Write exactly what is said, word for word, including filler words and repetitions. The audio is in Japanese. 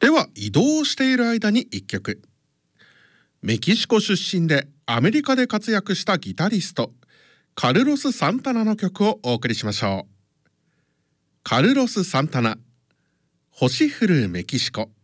では移動している間にいっきょく。メキシコ出身でアメリカで活躍したギタリストカルロス・サンタナの曲をお送りしましょう。カルロス・サンタナ、星降るメキシコ。